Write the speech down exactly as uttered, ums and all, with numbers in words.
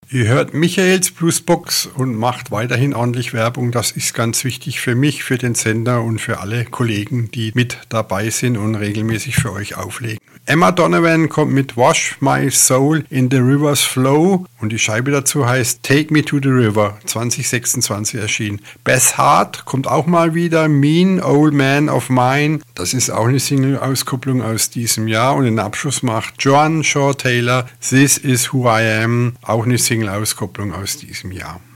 Ihr hört Michaels Bluesbox und macht weiterhin ordentlich Werbung. Das ist ganz wichtig für mich, für den Sender und für alle Kollegen, die mit dabei sind und regelmäßig für euch auflegen. Emma Donovan kommt mit Wash My Soul in the River's Flow und die Scheibe dazu heißt Take Me to the River, zwanzig sechsundzwanzig erschienen. Beth Hart kommt auch mal wieder, Mean Old Man of Mine, das ist auch eine Single-Auskopplung aus diesem Jahr und den Abschluss macht Joan Shaw Taylor, This Is Who I Am, auch eine Single-Auskopplung aus diesem Jahr.